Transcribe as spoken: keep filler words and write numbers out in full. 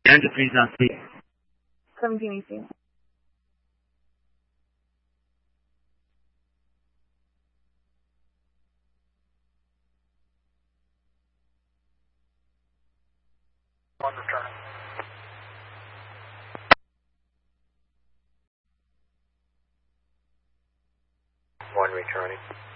Enter please on speed. seventeen eighteen. One returning. One returning.